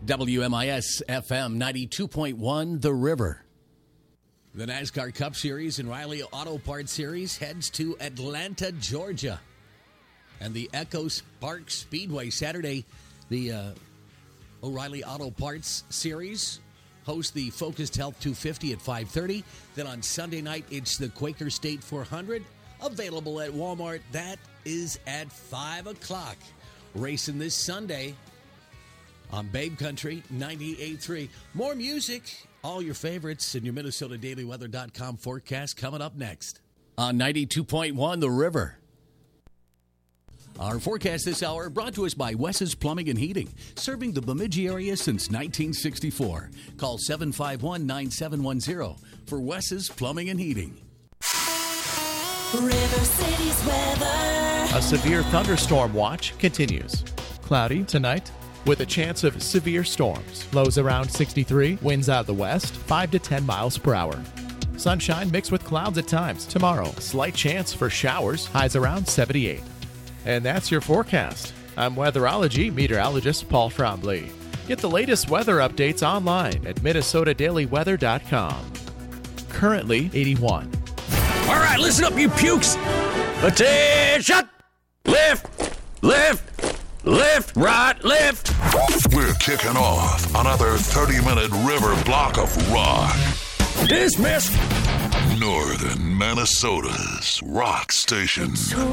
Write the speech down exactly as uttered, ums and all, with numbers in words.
W M I S F M ninety-two point one, The River. The NASCAR Cup Series and Riley Auto Parts Series heads to Atlanta, Georgia. And the Echo Park Speedway Saturday, the uh, O'Reilly Auto Parts Series hosts the Focused Health two fifty at five thirty. Then on Sunday night, it's the Quaker State four hundred, available at Walmart. That is at five o'clock. Racing this Sunday on Babe Country ninety-eight point three. More music, all your favorites, and your Minnesota Daily Weather dot com forecast coming up next on ninety-two point one, The River. Our forecast this hour brought to us by Wes's Plumbing and Heating, serving the Bemidji area since nineteen sixty-four. Call seven five one, nine seven one zero for Wes's Plumbing and Heating. River City's weather. A severe thunderstorm watch continues. Cloudy tonight with a chance of severe storms. Lows around sixty-three, winds out of the west, five to ten miles per hour. Sunshine mixed with clouds at times. Tomorrow, slight chance for showers, highs around seventy-eight. And that's your forecast. I'm weatherology meteorologist Paul Trombley. Get the latest weather updates online at Minnesota Daily Weather dot com. Currently eighty-one. All right, listen up, you pukes. Attention! Lift, lift, lift, right, lift. We're kicking off another thirty-minute river block of rock. Dismiss. Northern Minnesota's rock station.